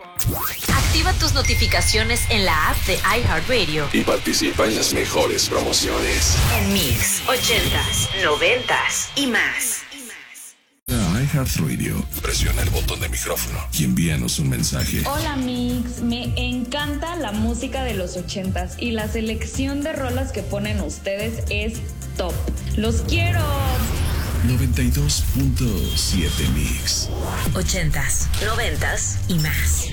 Activa tus notificaciones en la app de iHeartRadio y participa en las mejores promociones. en Mix 80s, 90s y más. iHeartRadio. Presiona el botón de micrófono y envíanos un mensaje. Hola Mix, me encanta la música de los 80s y la selección de rolas que ponen ustedes es top. ¡Los quiero! 92.7 Mix. 80s, 90s y más.